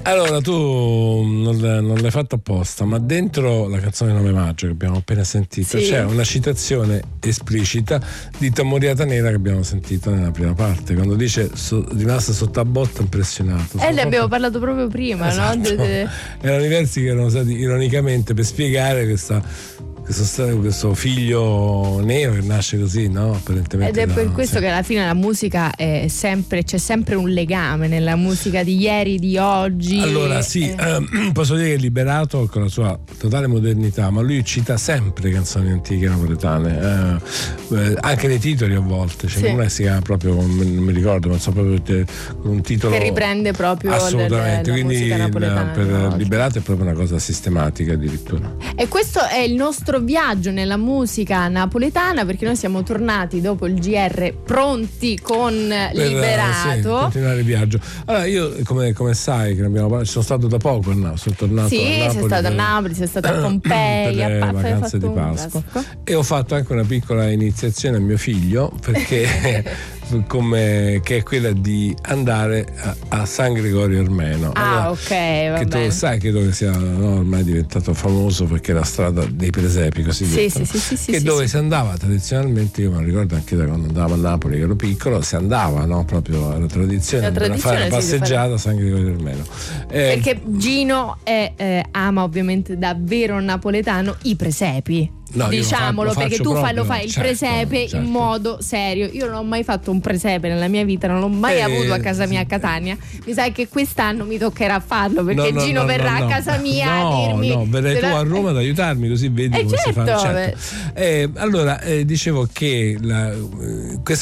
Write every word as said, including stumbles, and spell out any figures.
Allora, tu non, non l'hai fatto apposta, ma dentro la canzone nove maggio che abbiamo appena sentito, sì, c'è una citazione esplicita di Tamoriata Nera che abbiamo sentito nella prima parte, quando dice so, rimasta sotto a botta impressionato. Eh, ne abbiamo parlato proprio prima, esatto, no? De, de... Erano i versi che erano usati ironicamente per spiegare questa Questo, questo figlio nero che nasce così, no? Apparentemente. Ed è per no, questo sì. che alla fine la musica è sempre, c'è sempre un legame nella musica di ieri, di oggi. Allora sì, eh. Eh, posso dire che è Liberato con la sua totale modernità, ma lui cita sempre canzoni antiche napoletane, eh, eh, anche nei titoli a volte, c'è, sì, una che si chiama proprio, non mi ricordo, ma so proprio te, un titolo che riprende proprio assolutamente, del, quindi musica napoletana, il, per no? Liberato è proprio una cosa sistematica addirittura. E questo è il nostro viaggio nella musica napoletana, perché noi siamo tornati dopo il G R pronti con per, Liberato. Sì, continuare il viaggio. Allora io come, come sai che ne abbiamo parlato, sono stato da poco a Napoli, sono tornato sì, a Napoli. Sì, sei stato a Napoli, sei stato a Pompei, per le a vacanze di Pasqua e ho fatto anche una piccola iniziazione a mio figlio, perché come che è quella di andare a, a San Gregorio Armeno. Ah, allora, ok, va che bene. tu sai, credo che sia, no, ormai diventato famoso perché è la strada dei presepi, così sì, detto, sì, sì, sì, sì, che sì, dove sì. si andava tradizionalmente, io me lo ricordo anche da quando andavo a Napoli che ero piccolo, si andava, no, proprio alla tradizione, la tradizione fare una passeggiata a San Gregorio Armeno, eh, perché Gino è, eh, ama ovviamente davvero napoletano i presepi. No, diciamolo, lo fa, lo perché tu proprio, fai, lo fai il certo, presepe certo. in modo serio. Io non ho mai fatto un presepe nella mia vita, non l'ho mai eh, avuto a casa mia sì. a Catania. Mi sa che quest'anno mi toccherà farlo, perché no, no, Gino no, verrà no, a casa mia no, a dirmi. no, verrai tu la... a Roma ad aiutarmi, così vedi eh come certo, si fa. Certo. Eh, allora eh, dicevo che la, questa